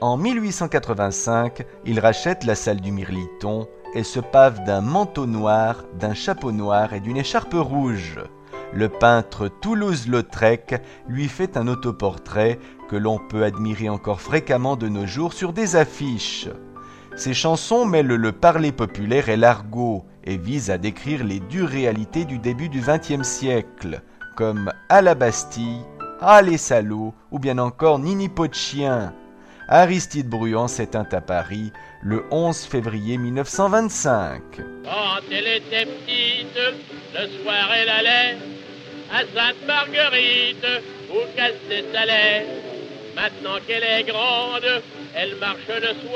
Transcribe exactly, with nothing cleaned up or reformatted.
en mille huit cent quatre-vingt-cinq, il rachète la salle du Mirliton et se pave d'un manteau noir, d'un chapeau noir et d'une écharpe rouge. Le peintre Toulouse-Lautrec lui fait un autoportrait que l'on peut admirer encore fréquemment de nos jours sur des affiches. Ses chansons mêlent le parler populaire et l'argot et visent à décrire les dures réalités du début du vingtième siècle, comme « À la Bastille »,« Ah les salauds » ou bien encore « Nini pot de chien ». Aristide Bruant s'éteint à Paris le onze février mille neuf cent vingt-cinq. Quand elle était petite, le soir elle allait à Sainte-Marguerite où casser sa lait. Maintenant qu'elle est grande, elle marche le soir.